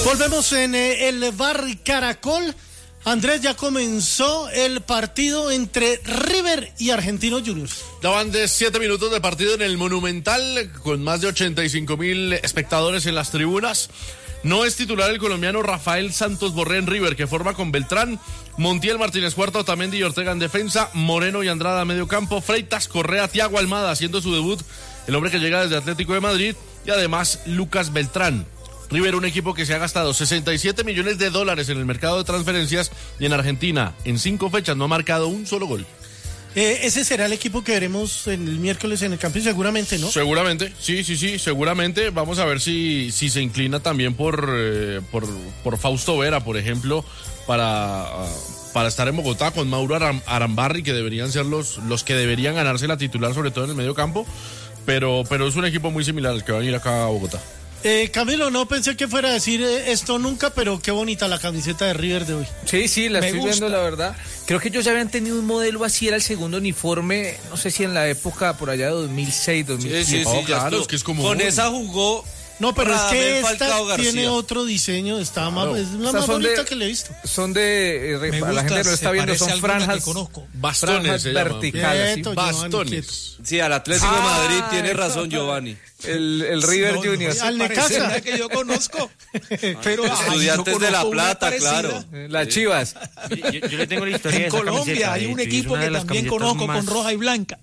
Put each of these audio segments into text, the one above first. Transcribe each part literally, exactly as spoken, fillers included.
Volvemos en eh, el Bar Caracol. Andrés, ya comenzó el partido entre River y Argentinos Juniors. Ya van de siete minutos de partido en el Monumental, con más de ochenta y cinco mil espectadores en las tribunas. No es titular el colombiano Rafael Santos Borré en River, que forma con Beltrán, Montiel, Martínez Cuarta, Otamendi y Ortega en defensa, Moreno y Andrada a medio campo, Freitas, Correa, Thiago Almada haciendo su debut, el hombre que llega desde Atlético de Madrid, y además Lucas Beltrán. River, un equipo que se ha gastado sesenta y siete millones de dólares en el mercado de transferencias y en Argentina, en cinco fechas, no ha marcado un solo gol. Eh, ese será el equipo que veremos el miércoles en el campo, seguramente, ¿no? Seguramente, sí, sí, sí, seguramente. Vamos a ver si, si se inclina también por, eh, por, por Fausto Vera, por ejemplo, para, uh, para estar en Bogotá con Mauro Aram, Arambarri, que deberían ser los, los que deberían ganarse la titular, sobre todo en el medio campo. Pero, pero es un equipo muy similar al que va a venir acá a Bogotá. Eh, Camilo, no pensé que fuera a decir esto nunca, pero qué bonita la camiseta de River de hoy. Sí, sí, la Me estoy gusta. viendo, la verdad. Creo que ellos ya habían tenido un modelo así, era el segundo uniforme, no sé si en la época por allá de dos mil seis, dos mil siete. Sí, sí, sí, oh, claro, es que es como con un... esa jugó. No, pero es que esta Falcao tiene García. otro diseño, está más, Claro. es la Estas más son bonita de- que le he visto. Son de, eh, Me para la gusta, gente que lo se está viendo, parece a son alguna franjas, que conozco. Bastones franjas se llaman. verticales. Quieto, ¿sí? Giovanni, Bastones. Sí, al Atlético de Ah, Madrid tiene eso. razón Giovanni. El, el River No, no, Junior. se Al parece Necaxa. a una que yo conozco. Pero ay, Estudiantes yo de La conozco una Plata, parecida. claro. Eh, Las Chivas. Yo, yo le tengo la historia de En esa Colombia camiseta, hay de un hecho, y es equipo una de que las también camisetas conozco más- con roja y blanca.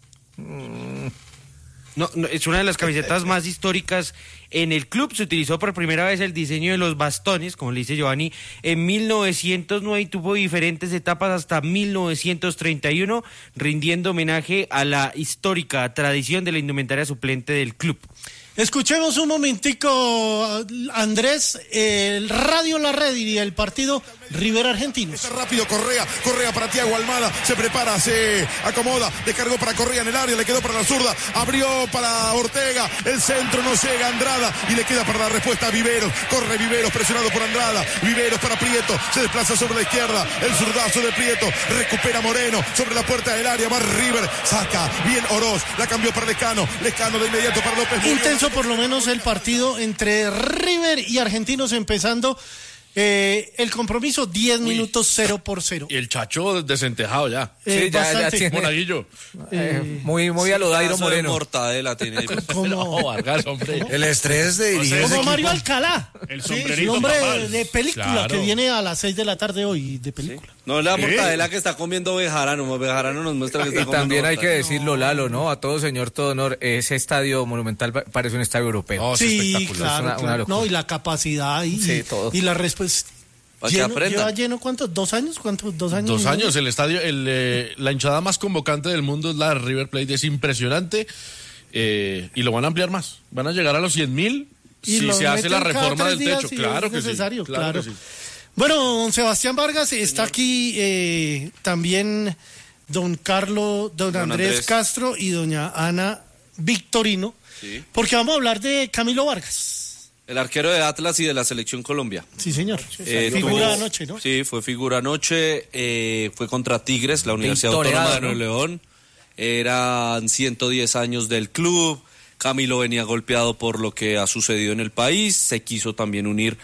No, no, es una de las camisetas más históricas en el club. Se utilizó por primera vez el diseño de los bastones, como le dice Giovanni, en mil novecientos nueve y tuvo diferentes etapas hasta mil novecientos treinta y uno, rindiendo homenaje a la histórica tradición de la indumentaria suplente del club. Escuchemos un momentico, Andrés, el Radio La Red y el partido River Argentinos. Está rápido Correa, Correa para Thiago Almada, se prepara, se acomoda, descargó para Correa en el área, le quedó para la zurda, abrió para Ortega, el centro no llega Andrada y le queda para la respuesta a Viveros, corre Viveros presionado por Andrada, Viveros para Prieto, se desplaza sobre la izquierda, el zurdazo de Prieto, recupera Moreno sobre la puerta del área, va River, saca bien Oroz, la cambió para Lescano, Lescano de inmediato para López Muriel. Intenso por lo menos el partido entre River y Argentinos, empezando eh, el compromiso, diez minutos cero por cero. Y el Chacho desentejado ya. Eh, Sí, ya- ya bastante. tiene- Monaguillo. Eh, muy, muy a lo Dairo Pedazo de Moreno. mortadela tiene ahí. Como, No, Vargas, hombre. El estrés de dirigir ese como equipo. Mario Alcalá. El Sí, sombrerito nombre papal. de película Claro. que viene a las seis de la tarde hoy, de película. No es la mortadela que está comiendo Bejarano. Bejarano nos muestra que está Y comiendo también hay que mortadela. decirlo, Lalo, ¿no? A todo señor, todo honor, ese estadio monumental pa- parece un estadio europeo. No, es Sí, espectacular. claro, es una- claro. una locura. No, y la capacidad y, Sí, todo. y la respuesta. Para que Lleno, aprendan. ¿Lleva lleno cuántos? ¿Dos años? ¿Cuántos? ¿Dos años? Dos y medio? años, el estadio, el, eh, la hinchada más convocante del mundo es la de River Plate, es impresionante, eh, y lo van a ampliar más, van a llegar a los cien mil Y si lo se hace la meten cada reforma tres del días techo, si claro es que necesario, sí, claro. que sí. Bueno, don Sebastián Vargas, está aquí eh, también don Carlos, don, Don Andrés, Andrés. Castro y doña Ana Victorino, Sí. porque vamos a hablar de Camilo Vargas. El arquero de Atlas y de la Selección Colombia. Sí, señor. Eh, Figura tuvo- anoche, ¿no? Sí, fue figura anoche. eh, fue contra Tigres, la Universidad Victoriado, Autónoma de ¿no? Nuevo León. Eran ciento diez años del club. Camilo venía golpeado por lo que ha sucedido en el país. Se quiso también unir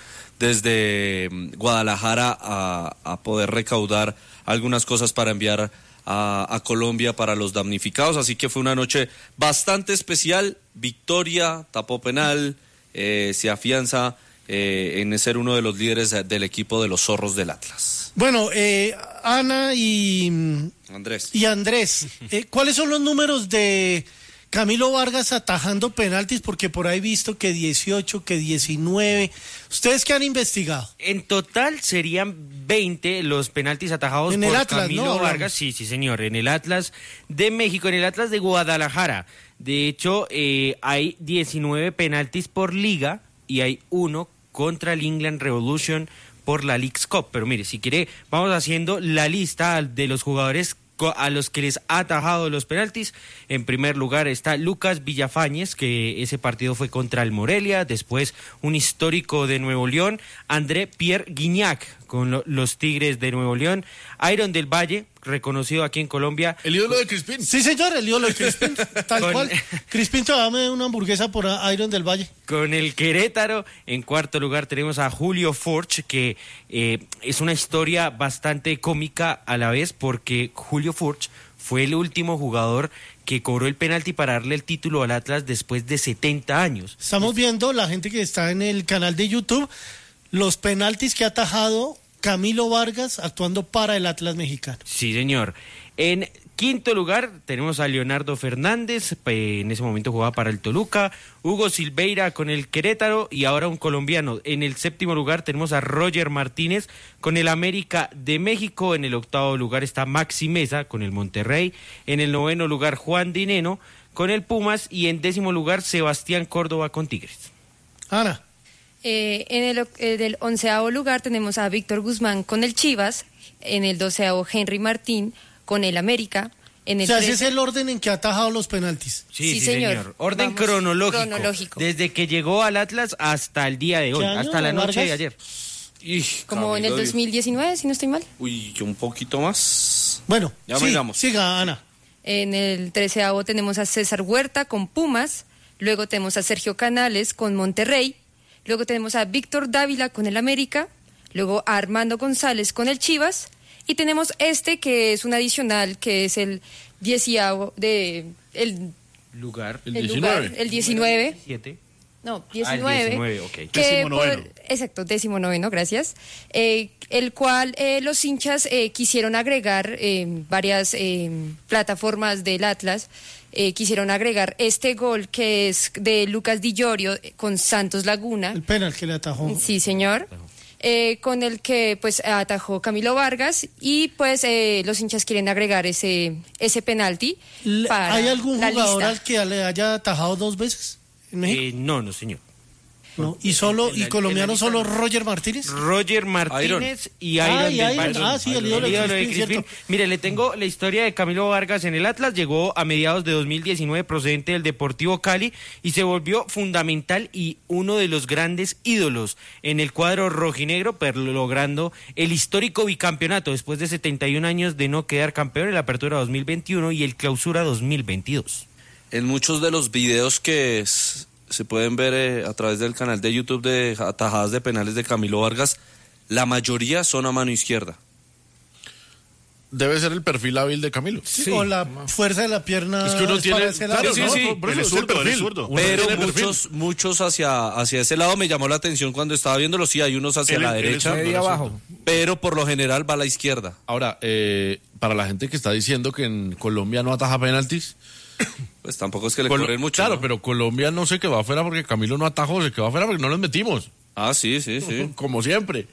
desde mm, Guadalajara a, a poder recaudar algunas cosas para enviar a, a Colombia para los damnificados. Así que fue una noche bastante especial. Victoria, tapó penal. Eh, se afianza eh, en ser uno de los líderes del equipo de los zorros del Atlas. Bueno, eh, Ana y, Andrés. y Andrés, eh, ¿cuáles son los números de Camilo Vargas atajando penaltis? Porque por ahí he visto que dieciocho, que diecinueve. ¿Ustedes qué han investigado? En total serían veinte los penaltis atajados En el por Atlas, Camilo ¿no? Vargas. Sí, sí, señor. En el Atlas de México, en el Atlas de Guadalajara. De hecho, eh, hay diecinueve penaltis por liga y hay uno contra el England Revolution por la Leagues Cup. Pero mire, si quiere, vamos haciendo la lista de los jugadores co- a los que les ha atajado los penaltis. En primer lugar está Lucas Villafañez, que ese partido fue contra el Morelia. Después, un histórico de Nuevo León, André Pierre Guignac, con lo- los Tigres de Nuevo León. Iron del Valle, reconocido aquí en Colombia. El ídolo de Crispín. Sí, señor, el ídolo de Crispín, tal Con- cual. Crispín, te dame una hamburguesa por Iron del Valle. Con el Querétaro, en cuarto lugar tenemos a Julio Forch, que eh, es una historia bastante cómica a la vez, porque Julio Forch fue el último jugador que cobró el penalti para darle el título al Atlas después de setenta años. Estamos viendo, la gente que está en el canal de YouTube, los penaltis que ha atajado Camilo Vargas actuando para el Atlas mexicano. Sí, señor. En quinto lugar tenemos a Leonardo Fernández, eh, en ese momento jugaba para el Toluca, Hugo Silveira con el Querétaro y ahora un colombiano. En el séptimo lugar tenemos a Roger Martínez con el América de México, en el octavo lugar está Maxi Mesa con el Monterrey, en el noveno lugar Juan Dineno con el Pumas y en décimo lugar Sebastián Córdoba con Tigres. Ana. Eh, en el, eh, del onceavo lugar tenemos a Víctor Guzmán con el Chivas, en el doceavo Henry Martín con el América, en el O sea, ese es trece el orden en que ha atajado los penaltis. Sí, Sí, sí, señor. señor. Orden Vamos, cronológico, cronológico. desde que llegó al Atlas hasta el día de hoy, ¿Qué año, hasta la noche Vargas? de ayer. Y, como en el Camilo, dos mil diecinueve, si no estoy mal. Uy, un poquito más. Bueno, Ya sí, miramos. siga, Ana. En el treceavo tenemos a César Huerta con Pumas, luego tenemos a Sergio Canales con Monterrey, luego tenemos a Víctor Dávila con el América, luego a Armando González con el Chivas, y tenemos este que es un adicional, que es el dieciavo de el, Lugar. El el diecinueve. lugar, el diecinueve. Siete. No, Ah, diecinueve. el diecinueve, ok. que Décimo noveno. por- exacto, décimo noveno, gracias. Eh, el cual eh, los hinchas eh, quisieron agregar eh, varias eh, plataformas del Atlas, eh, quisieron agregar este gol que es de Lucas Di Llorio eh, con Santos Laguna. El penal que le atajó. Sí, señor. Eh, con el que pues atajó Camilo Vargas y pues eh, los hinchas quieren agregar ese ese penalti. Le- para ¿Hay algún la jugador lista. al que le haya atajado dos veces en México? Eh, no, no, señor. No. ¿Y solo en y la- colombiano en la lista solo no. Roger Martínez? Roger Martínez y Iron, Ah, y del Iron, Valle. ah, sí, el ídolo de ídolo de Crispín, Crispín. cierto. Mire, le tengo la historia de Camilo Vargas en el Atlas. Llegó a mediados de dos mil diecinueve procedente del Deportivo Cali y se volvió fundamental y uno de los grandes ídolos en el cuadro rojinegro, pero logrando el histórico bicampeonato después de setenta y un años de no quedar campeón en la Apertura dos mil veintiuno y el Clausura dos mil veintidós. En muchos de los videos que s- se pueden ver eh, a través del canal de YouTube de atajadas de penales de Camilo Vargas, la mayoría son a mano izquierda. Debe ser el perfil hábil de Camilo. Sí. O la fuerza de la pierna. Es que uno es tiene- para ese lado, claro, ¿no? sí, sí. Él Por eso es es el zurdo, él es perfil. zurdo. Uno Pero tiene perfil. muchos, muchos hacia, hacia ese lado me llamó la atención cuando estaba viéndolo. Sí, hay unos hacia Él- la él es derecha, zurdo, Medio abajo. pero por lo general va a la izquierda. Ahora, eh, para la gente que está diciendo que en Colombia no ataja penaltis, Pues tampoco es que le Colo- cobren mucho. claro, ¿no? pero Colombia no se quedó afuera porque Camilo no atajó, se quedó afuera porque no los metimos, Ah, sí, sí, sí. como siempre.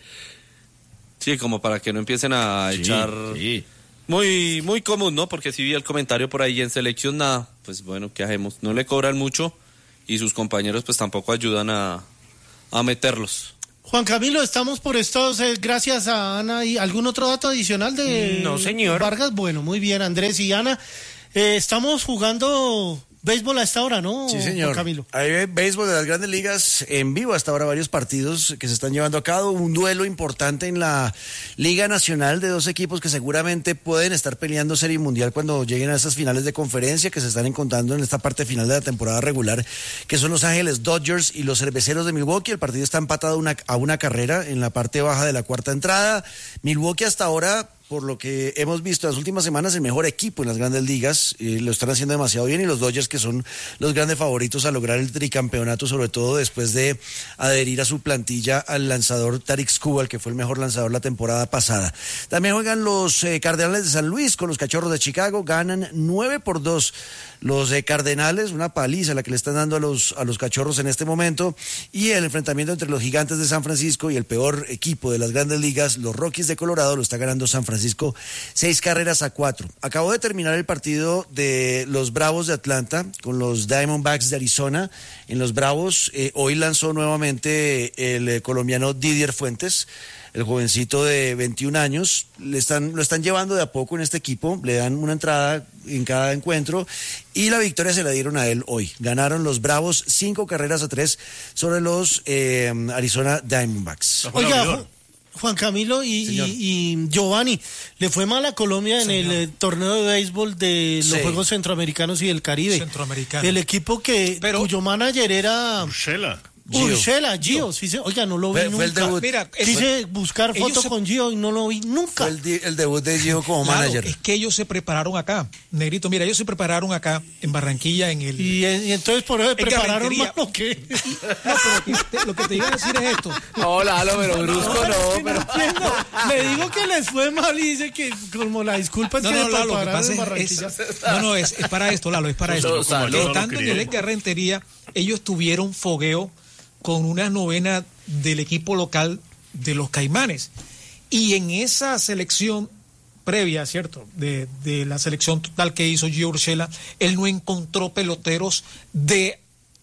Sí, como para que no empiecen a Sí, echar... sí. Muy, muy común, ¿no? Porque si vi el comentario por ahí en selección, nada, pues bueno, ¿qué hacemos? No le cobran mucho y sus compañeros pues tampoco ayudan a, a meterlos. Juan Camilo, estamos por estos, eh, gracias a Ana. ¿Y algún otro dato adicional de No, señor. Vargas? Bueno, muy bien, Andrés y Ana. Eh, estamos jugando béisbol a esta hora, ¿no, Sí, señor. Juan Camilo? Hay béisbol de las grandes ligas en vivo hasta ahora, varios partidos que se están llevando a cabo. Un duelo importante en la Liga Nacional de dos equipos que seguramente pueden estar peleando Serie Mundial cuando lleguen a esas finales de conferencia que se están encontrando en esta parte final de la temporada regular, que son Los Ángeles Dodgers y los Cerveceros de Milwaukee. El partido está empatado una- a una carrera en la parte baja de la cuarta entrada. Milwaukee hasta ahora, por lo que hemos visto en las últimas semanas, el mejor equipo en las grandes ligas, eh, lo están haciendo demasiado bien, y los Dodgers, que son los grandes favoritos a lograr el tricampeonato, sobre todo después de adherir a su plantilla al lanzador Tarik Skubal, que fue el mejor lanzador la temporada pasada. También juegan los eh, Cardenales de San Luis con los Cachorros de Chicago, ganan nueve por dos los eh, Cardenales, una paliza la que le están dando a los, a los Cachorros en este momento, y el enfrentamiento entre los Gigantes de San Francisco y el peor equipo de las grandes ligas, los Rockies de Colorado, lo está ganando San Francisco seis carreras a cuatro. Acabó de terminar el partido de los Bravos de Atlanta con los Diamondbacks de Arizona. En los Bravos eh, hoy lanzó nuevamente el eh, colombiano Didier Fuentes, el jovencito de veintiún años. Le están, lo están llevando de a poco en este equipo, le dan una entrada en cada encuentro y la victoria se la dieron a él hoy. Ganaron los Bravos cinco carreras a tres sobre los eh, Arizona Diamondbacks. Oiga, Ju- Juan Camilo y, Señor. y- y Giovanni, le fue mal a Colombia en el eh, torneo de béisbol de los Sí. Juegos Centroamericanos y del Caribe. Centroamericanos. El equipo que Pero- cuyo manager era Shela. Gio. Urshela, Gio. Sí, se- oiga, no lo vi Fue- nunca. fue el debut. Mira, es- Quise buscar ellos fotos se- con Gio y no lo vi nunca. Fue el, di- el debut de Gio como Claro, manager. es que ellos se prepararon acá. Negrito, mira, ellos se prepararon acá en Barranquilla en el... Y, y entonces por eso se En prepararon Carretería. mal o qué. No, pero que te- lo que te iba a decir es esto. Hola, Lalo, pero brusco No, no, es que no pero... entiendo. Le digo que les fue mal y dice que como la disculpa es No, que no, se Lalo, lo que prepararon pasa en es, Barranquilla. es- no, no, es, es para esto, Lalo, es para esto. Los saludos, Estando lo en el quería. Rentería, ellos tuvieron fogueo con una novena del equipo local de los Caimanes. Y en esa selección previa, ¿cierto? De, de la selección total que hizo Gio Urshela, él no encontró peloteros de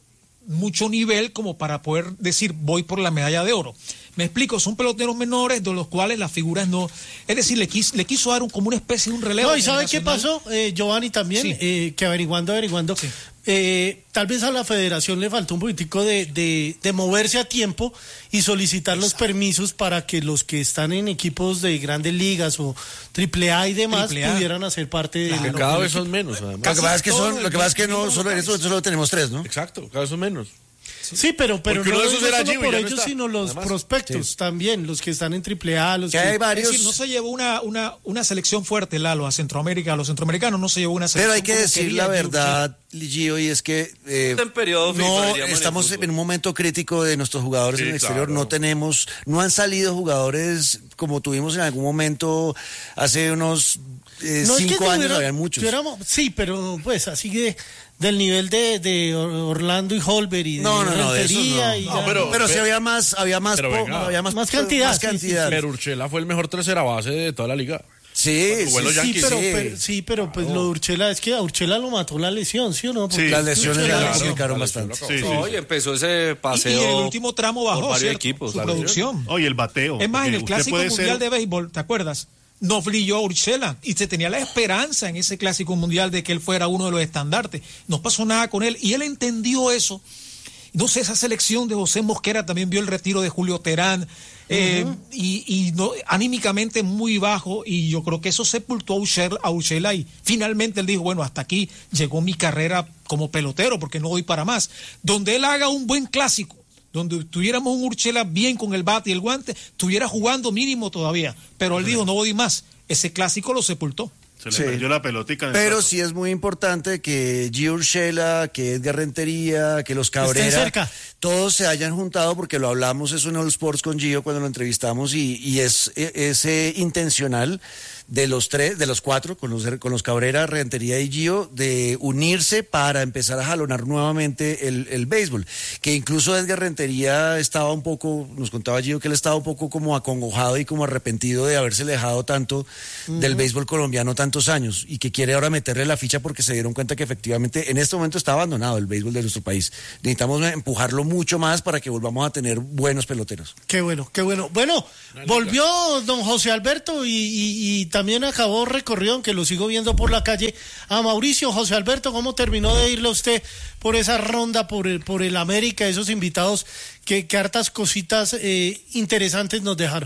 mucho nivel como para poder decir voy por la medalla de oro. Me explico, son peloteros menores de los cuales las figuras no... Es decir, le quiso, le quiso dar un, como una especie de un relevo. No, ¿y sabe qué generacional. pasó, eh, Giovanni, también? Sí. Eh, que averiguando, averiguando, Sí. eh, tal vez a la federación le faltó un poquitico de, de, de moverse a tiempo y solicitar los permisos para que los que están en equipos de grandes ligas o triple A y demás Triple A. pudieran hacer parte de... Claro. Que cada vez son menos, además. Lo que pasa es que, todo son, el lo que, pasa es que no, equipo solo, en eso solo tenemos tres, ¿no? Exacto, cada vez son menos. Sí, pero, pero Porque no uno de lo esos digo era solo Gio y por ya no ellos, está. sino los Además, prospectos sí. también, los que están en triple A, los Que que... hay Es varios... decir, no se llevó una, una, una selección fuerte, Lalo, a Centroamérica, a los centroamericanos no se llevó una selección. Pero hay que como decir quería la Gio verdad, Gio, y es que eh, En periodo FIFA, no diríamos, en el estamos en, fútbol. un momento crítico de nuestros jugadores Sí, en el exterior. claro. No tenemos, no han salido jugadores como tuvimos en algún momento hace unos eh, No, es que cinco años, tuviera- habían muchos. tuviéramos- sí, pero pues así de del nivel de, de Orlando y Holber y de No, no, no, de esos Rentería no. y No, ya. pero- Pero sí había más, había más, Pero po- venga. había más, Más cantidad, más sí, sí, cantidad. Pero Urshela fue el mejor tercera base de toda la liga. Sí, Cuando jugó en los sí, Sí, Yankees, pero, sí. pero- sí, pero pues lo de Urchela, es que a Urchela lo mató la lesión, ¿sí o no? Porque Sí. Las lesiones Urchela- le claro. complicaron La bastante. lesión Sí, sí, No, sí. y empezó ese Y, paseo. y en el último tramo bajó, por varios ¿cierto? equipos, su claro. producción. Oye, el bateo. Es más, en porque el usted Clásico puede Mundial ser- de Béisbol, ¿te acuerdas? No brilló Urshela y se tenía la esperanza en ese Clásico Mundial de que él fuera uno de los estandartes. No pasó nada con él y él entendió eso. No sé, esa selección de José Mosquera también vio el retiro de Julio Terán eh, y, y no, anímicamente muy bajo y yo creo que eso sepultó a Urshela, a Urshela y finalmente él dijo, bueno, hasta aquí llegó mi carrera como pelotero porque no voy para más. Donde él haga un buen clásico, donde tuviéramos un Urshela bien con el bate y el guante, estuviera jugando mínimo todavía. Pero él dijo, no voy más. Ese clásico lo sepultó. Se le Sí. perdió la pelotica. en el Pero brazo. sí es muy importante que Gio Urshela, que Edgar Rentería, que los Cabrera, cerca. todos se hayan juntado, porque lo hablamos eso en All Sports con Gio cuando lo entrevistamos, y, y es, es eh, intencional de los tres, de los cuatro, con los, con los Cabrera, Rentería y Gio, de unirse para empezar a jalonar nuevamente el, el béisbol. Que incluso Edgar Rentería estaba un poco, nos contaba Gio que él estaba un poco como acongojado y como arrepentido de haberse alejado tanto del béisbol colombiano tantos años, y que quiere ahora meterle la ficha porque se dieron cuenta que efectivamente en este momento está abandonado el béisbol de nuestro país. Necesitamos empujarlo mucho más para que volvamos a tener buenos peloteros. Qué bueno, qué bueno. Bueno, volvió don José Alberto y, y- y también acabó recorrido, aunque lo sigo viendo por la calle, a Mauricio. José Alberto, ¿cómo terminó de irle a usted por esa ronda, por el, por el América, esos invitados que, que hartas cositas eh, interesantes nos dejaron?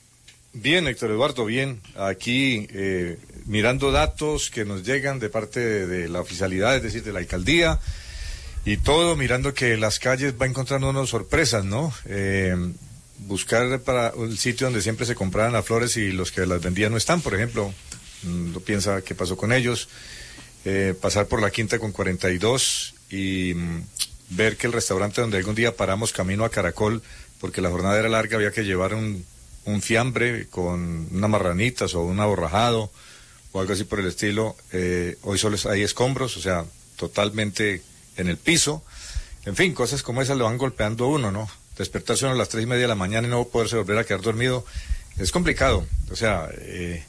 Bien, Héctor Eduardo, bien. Aquí eh, mirando datos que nos llegan de parte de, de la oficialidad, es decir, de la alcaldía, y todo mirando que las calles va encontrándonos sorpresas, ¿no? Eh, buscar para el sitio donde siempre se compraban las flores y los que las vendían no están, por ejemplo, no piensa qué pasó con ellos. Eh, pasar por la quinta con cuarenta y dos y mm, ver que el restaurante donde algún día paramos camino a Caracol, porque la jornada era larga, había que llevar un, un fiambre con unas marranitas o un aborrajado o algo así por el estilo. Eh, hoy solo hay escombros, o sea, totalmente en el piso. En fin, cosas como esas le van golpeando a uno, ¿no? Despertarse uno a las tres y media de la mañana y no poderse volver a quedar dormido es complicado. O sea, eh,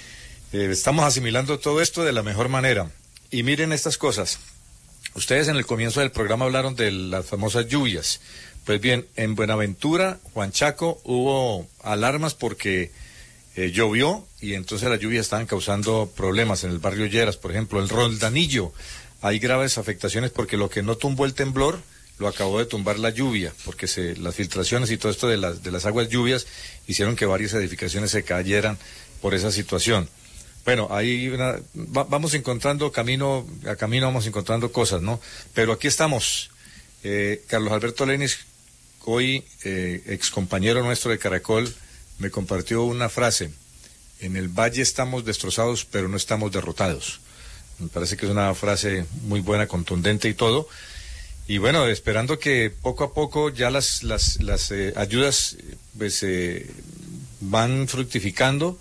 eh, estamos asimilando todo esto de la mejor manera. Y miren estas cosas. Ustedes en el comienzo del programa hablaron de las famosas lluvias. Pues bien, en Buenaventura, Juan Chaco, hubo alarmas porque eh, llovió y entonces las lluvias estaban causando problemas en el barrio Lleras, por ejemplo, el Roldanillo. Hay graves afectaciones porque lo que no tumbó el temblor lo acabó de tumbar la lluvia, porque se, las filtraciones y todo esto de las, de las aguas lluvias hicieron que varias edificaciones se cayeran por esa situación. Bueno, ahí una, va, vamos encontrando camino, a camino vamos encontrando cosas, ¿no? Pero aquí estamos. Eh, Carlos Alberto Lenis, hoy eh, ex compañero nuestro de Caracol, me compartió una frase: en el valle estamos destrozados, pero no estamos derrotados. Me parece que es una frase muy buena, contundente y todo. Y bueno, esperando que poco a poco ya las, las, las eh, ayudas pues, eh, van fructificando.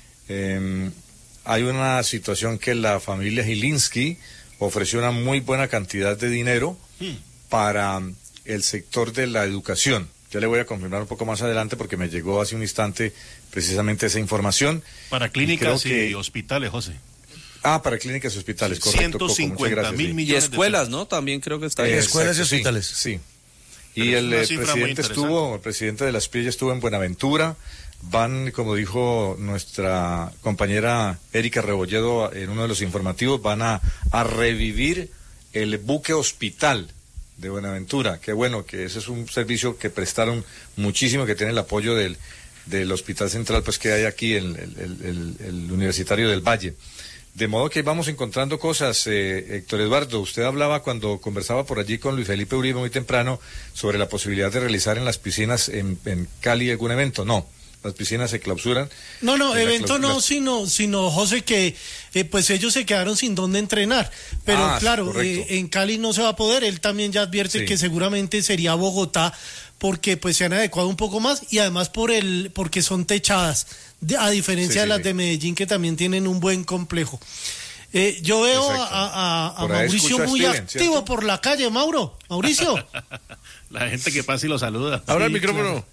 Eh, hay una situación que la familia Gilinski ofreció una muy buena cantidad de dinero hmm. para el sector de la educación. Ya le voy a confirmar un poco más adelante porque me llegó hace un instante precisamente esa información. Para clínicas y, y que... hospitales, José. Ah, para clínicas y hospitales, correcto. ciento cincuenta mil millones. Y escuelas, ¿no? También creo que está bien. Eh, escuelas y hospitales. Sí. sí. Y el eh, presidente estuvo, el presidente de la S P I estuvo en Buenaventura. Van, como dijo nuestra compañera Erika Rebolledo en uno de los informativos, van a, a revivir el buque hospital de Buenaventura. Qué bueno, que ese es un servicio que prestaron muchísimo, que tiene el apoyo del, del Hospital Central, pues que hay aquí, el, el, el, el Universitario del Valle. De modo que vamos encontrando cosas. eh, Héctor Eduardo, usted hablaba cuando conversaba por allí con Luis Felipe Uribe muy temprano sobre la posibilidad de realizar en las piscinas en, en Cali algún evento. No, las piscinas se clausuran. No, no, en evento no, sino, sino José, que eh, pues ellos se quedaron sin dónde entrenar. Pero ah, claro, eh, en Cali no se va a poder. Él también ya advierte sí. que seguramente sería Bogotá, porque pues se han adecuado un poco más y además por el porque son techadas, de, a diferencia sí, de las sí. de Medellín, que también tienen un buen complejo. Eh, yo veo Exacto. a, a, a Mauricio muy Steven, activo ¿cierto? Por la calle. Mauro, Mauricio. La gente que pasa y lo saluda. Ahora sí, el micrófono. Claro.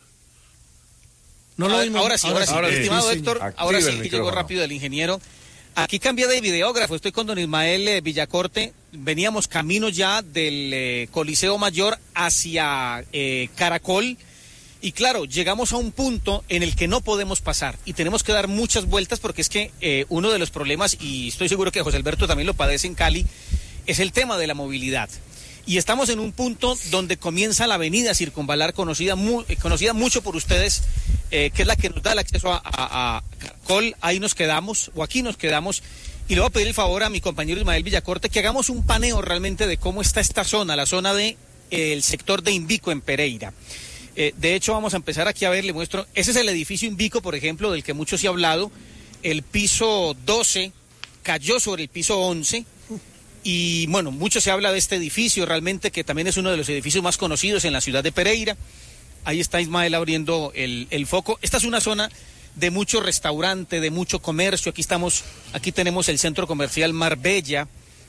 No lo ahora, ahora sí, ahora sí. Ahora sí. Estimado sí, Héctor, Active ahora sí que llegó rápido el ingeniero. Aquí cambié de videógrafo, estoy con don Ismael eh, Villacorte. Veníamos camino ya del eh, Coliseo Mayor hacia eh, Caracol. Y claro, llegamos a un punto en el que no podemos pasar y tenemos que dar muchas vueltas porque es que eh, uno de los problemas, y estoy seguro que José Alberto también lo padece en Cali, es el tema de la movilidad. Y estamos en un punto donde comienza la avenida Circunvalar, conocida, mu conocida mucho por ustedes, eh, que es la que nos da el acceso a, a, a Caracol. Ahí nos quedamos, o aquí nos quedamos. Y le voy a pedir el favor a mi compañero Ismael Villacorte que hagamos un paneo realmente de cómo está esta zona, la zona del de, eh, sector de Invico en Pereira. Eh, de hecho, vamos a empezar aquí a ver, le muestro. Ese es el edificio Invico, por ejemplo, del que mucho se ha hablado. El piso doce cayó sobre el piso once. Y bueno, mucho se habla de este edificio, realmente que también es uno de los edificios más conocidos en la ciudad de Pereira. Ahí está Ismael abriendo el, el foco. Esta es una zona de mucho restaurante, de mucho comercio. Aquí estamos, aquí tenemos el centro comercial Marbella.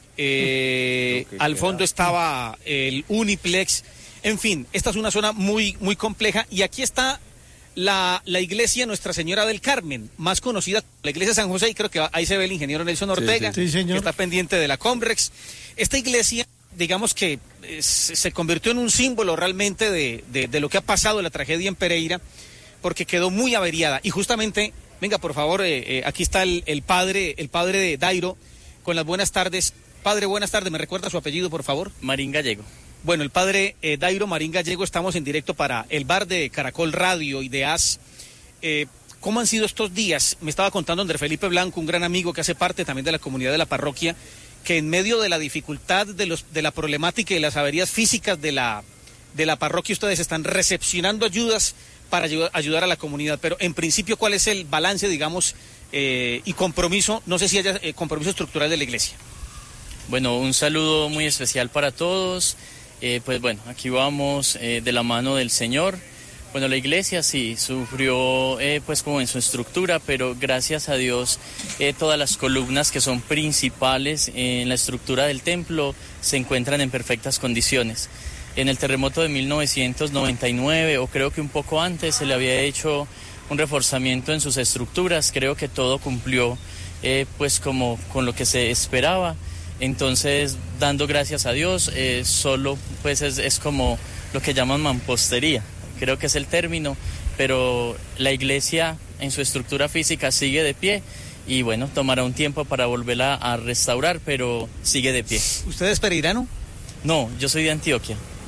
Eh, al fondo estaba el Uniplex. En fin, esta es una zona muy, muy compleja. Y aquí está la, la iglesia Nuestra Señora del Carmen, más conocida como la iglesia San José, y creo que ahí se ve el ingeniero Nelson Ortega, sí, sí. Sí, que está pendiente de la Comrex. Esta iglesia, digamos que eh, se convirtió en un símbolo realmente de, de, de lo que ha pasado en la tragedia en Pereira, porque quedó muy averiada. Y justamente, venga, por favor, eh, eh, aquí está el, el padre, el padre de Dairo, con las buenas tardes. Padre, buenas tardes, ¿me recuerda su apellido, por favor? Marín Gallego. Bueno, el padre eh, Dairo Marín Gallego, estamos en directo para el bar de Caracol Radio y de A S. Eh, ¿Cómo han sido estos días? Me estaba contando Andrés Felipe Blanco, un gran amigo que hace parte también de la comunidad de la parroquia, que en medio de la dificultad, de, los, de la problemática y las averías físicas de la, de la parroquia, ustedes están recepcionando ayudas para ayudar, ayudar a la comunidad. Pero en principio, ¿cuál es el balance, digamos, eh, y compromiso, no sé si haya eh, compromiso estructural de la iglesia? Bueno, un saludo muy especial para todos. Eh, pues bueno, aquí vamos eh, de la mano del Señor. Bueno, la iglesia sí sufrió eh, pues como en su estructura, pero gracias a Dios eh, todas las columnas que son principales en la estructura del templo se encuentran en perfectas condiciones. En el terremoto de mil novecientos noventa y nueve, o creo que un poco antes, se le había hecho un reforzamiento en sus estructuras. Creo que todo cumplió eh, pues como con lo que se esperaba. Entonces, dando gracias a Dios, eh, solo pues es, es como lo que llaman mampostería, creo que es el término, pero la iglesia en su estructura física sigue de pie y bueno, tomará un tiempo para volverla a restaurar, pero sigue de pie. ¿Usted es pereirano? No, yo soy de Antioquia.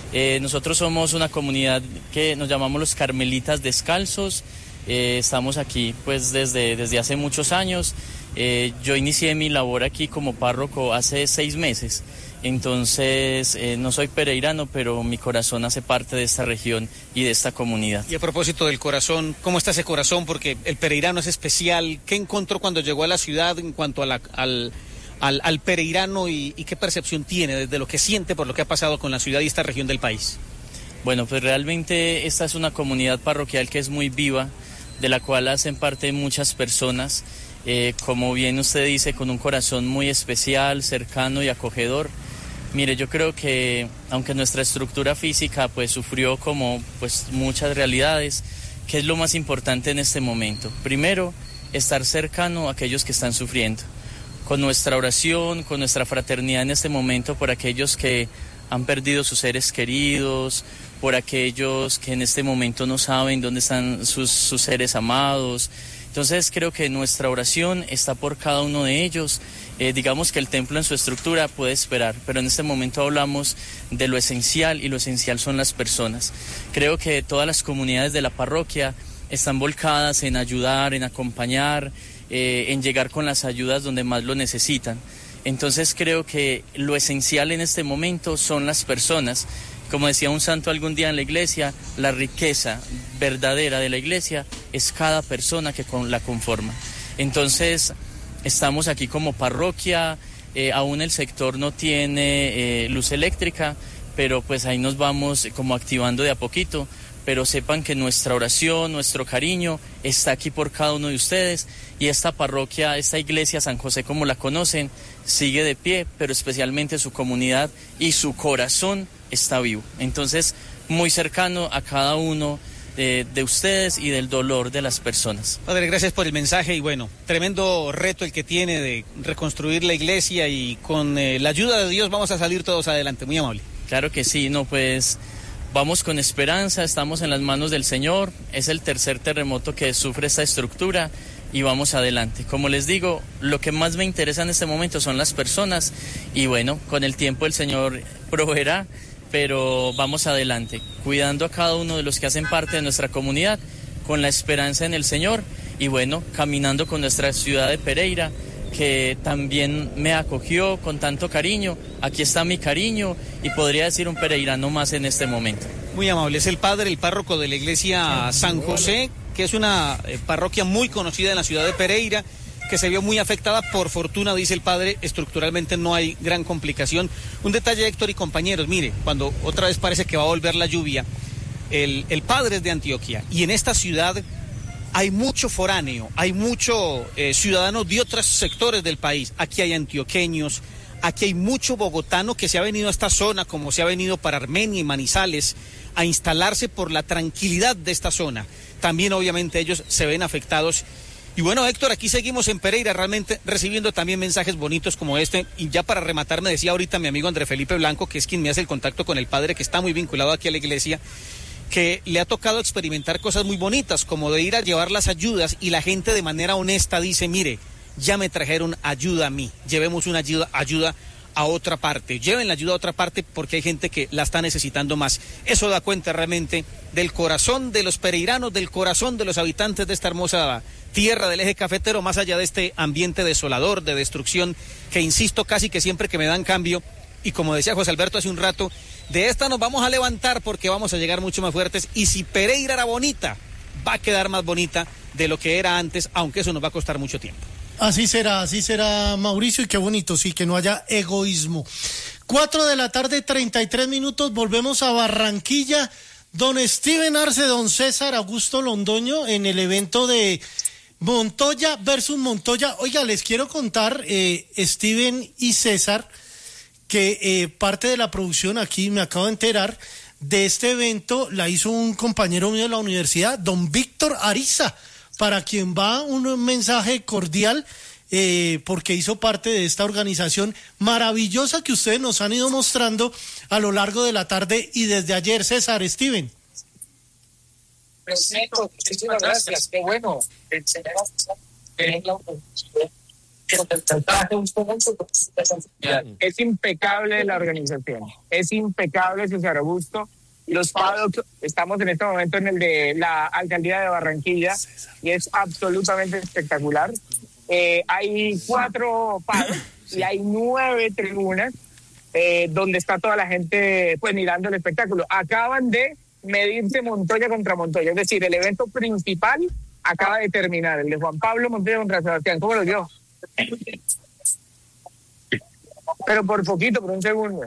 Eh, nosotros somos una comunidad que nos llamamos los Carmelitas Descalzos. Eh, estamos aquí pues desde, desde hace muchos años. Eh, yo inicié mi labor aquí como párroco hace seis meses. Entonces, eh, no soy pereirano, pero mi corazón hace parte de esta región y de esta comunidad. Y a propósito del corazón, ¿cómo está ese corazón? Porque el pereirano es especial. ¿Qué encontró cuando llegó a la ciudad en cuanto a la, al, al, al pereirano y, y qué percepción tiene desde lo que siente por lo que ha pasado con la ciudad y esta región del país? Bueno, pues realmente esta es una comunidad parroquial que es muy viva, de la cual hacen parte muchas personas, eh, como bien usted dice, con un corazón muy especial, cercano y acogedor. Mire, yo creo que aunque nuestra estructura física pues sufrió como pues muchas realidades, ¿qué es lo más importante en este momento? Primero, estar cercano a aquellos que están sufriendo, con nuestra oración, con nuestra fraternidad en este momento por aquellos que han perdido sus seres queridos, por aquellos que en este momento no saben dónde están sus, sus seres amados. Entonces creo que nuestra oración está por cada uno de ellos. Eh, digamos que el templo en su estructura puede esperar, pero en este momento hablamos de lo esencial y lo esencial son las personas. Creo que todas las comunidades de la parroquia están volcadas en ayudar, en acompañar, eh, en llegar con las ayudas donde más lo necesitan. Entonces creo que lo esencial en este momento son las personas. Como decía un santo algún día en la iglesia, la riqueza verdadera de la iglesia es cada persona que con, la conforma. Entonces, estamos aquí como parroquia, eh, aún el sector no tiene eh, luz eléctrica, pero pues ahí nos vamos como activando de a poquito. Pero sepan que nuestra oración, nuestro cariño está aquí por cada uno de ustedes y esta parroquia, esta iglesia San José como la conocen, sigue de pie, pero especialmente su comunidad y su corazón está vivo. Entonces, muy cercano a cada uno de, de ustedes y del dolor de las personas. Padre, gracias por el mensaje y bueno, tremendo reto el que tiene de reconstruir la iglesia y con eh, la ayuda de Dios vamos a salir todos adelante. Muy amable. Claro que sí, no pues... Vamos con esperanza, estamos en las manos del Señor, es el tercer terremoto que sufre esta estructura y vamos adelante. Como les digo, lo que más me interesa en este momento son las personas y bueno, con el tiempo el Señor proveerá, pero vamos adelante, cuidando a cada uno de los que hacen parte de nuestra comunidad, con la esperanza en el Señor y bueno, caminando con nuestra ciudad de Pereira, que también me acogió con tanto cariño. Aquí está mi cariño y podría decir un pereirano más en este momento. Muy amable, es el padre, el párroco de la iglesia San José, que es una eh, parroquia muy conocida en la ciudad de Pereira, que se vio muy afectada. Por fortuna, dice el padre, estructuralmente no hay gran complicación. Un detalle, Héctor y compañeros, mire, cuando otra vez parece que va a volver la lluvia, el, el padre es de Antioquia y en esta ciudad hay mucho foráneo, hay mucho eh, ciudadanos de otros sectores del país. Aquí hay antioqueños, aquí hay mucho bogotano que se ha venido a esta zona, como se ha venido para Armenia y Manizales, a instalarse por la tranquilidad de esta zona. También obviamente ellos se ven afectados. Y bueno, Héctor, aquí seguimos en Pereira realmente recibiendo también mensajes bonitos como este. Y ya para rematar, me decía ahorita mi amigo André Felipe Blanco, que es quien me hace el contacto con el padre, que está muy vinculado aquí a la iglesia, que le ha tocado experimentar cosas muy bonitas, como de ir a llevar las ayudas y la gente de manera honesta dice, mire, ya me trajeron ayuda a mí, llevemos una ayuda, ayuda a otra parte, lleven la ayuda a otra parte porque hay gente que la está necesitando más. Eso da cuenta realmente del corazón de los pereiranos, del corazón de los habitantes de esta hermosa tierra del eje cafetero, más allá de este ambiente desolador, de destrucción, que insisto casi que siempre que me dan cambio, y como decía José Alberto hace un rato, de esta nos vamos a levantar porque vamos a llegar mucho más fuertes y si Pereira era bonita, va a quedar más bonita de lo que era antes, aunque eso nos va a costar mucho tiempo. Así será, así será, Mauricio, y qué bonito, sí, que no haya egoísmo. Cuatro de la tarde, treinta y tres minutos, volvemos a Barranquilla. Don Steven Arce, don César Augusto Londoño, en el evento de Montoya versus Montoya. Oiga, les quiero contar, eh, Steven y César, que eh, parte de la producción aquí, me acabo de enterar, de este evento la hizo un compañero mío de la universidad, don Víctor Ariza, para quien va un mensaje cordial, eh, porque hizo parte de esta organización maravillosa que ustedes nos han ido mostrando a lo largo de la tarde y desde ayer. César, Steven. Perfecto, muchísimas gracias, qué bueno. Es impecable la organización, es impecable César Augusto. Los paddocks, estamos en este momento en el de la alcaldía de Barranquilla y es absolutamente espectacular. Eh, hay cuatro paddocks y hay nueve tribunas eh, donde está toda la gente pues mirando el espectáculo. Acaban de medirse Montoya contra Montoya, es decir, el evento principal acaba de terminar, el de Juan Pablo Montoya contra Sebastián. ¿Cómo lo dio? Pero por poquito, por un segundo.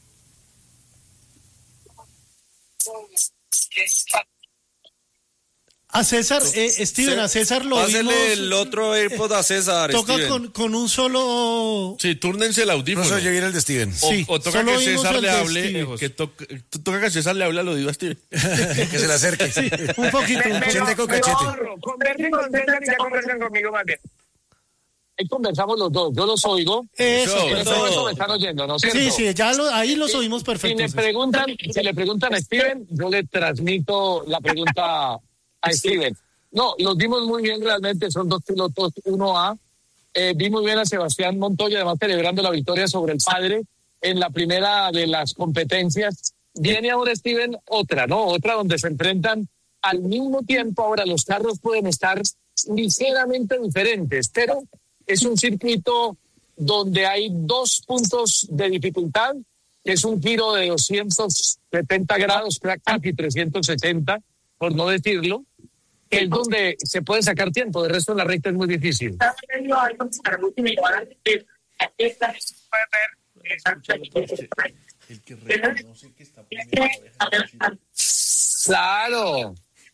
A César, eh, Steven, a César lo Pásele vimos. el otro AirPod a César, Toca Steven. con, con un solo. Sí, túrnense el audífono. No se oye bien el de Steven. O, Sí, o toca solo que vimos César el le de hable, Steven. que toca, toca que César le hable al oído a Steven. Que se le acerque. Sí, un poquito. Me, me, Cachete con me lo cachete. ahorro. Conversen con César y ya conversan conmigo más bien. Ahí conversamos los dos, yo los oigo. Eso, En este eso. momento me están oyendo, ¿no es cierto? Sí, sí, ya lo, ahí los oímos Si perfectos. le preguntan, si le preguntan a Steven, yo le transmito la pregunta a Steven. No, los vimos muy bien realmente, son dos pilotos uno A. Eh, vi muy bien a Sebastián Montoya, además celebrando la victoria sobre el padre en la primera de las competencias. Viene ahora, Steven, otra, ¿no? Otra donde se enfrentan al mismo tiempo. Ahora los carros pueden estar ligeramente diferentes, pero es un circuito donde hay dos puntos de dificultad, que es un giro de doscientos setenta grados, casi trescientos sesenta, por no decirlo, que es donde se puede sacar tiempo, de resto en la recta es muy difícil. Claro.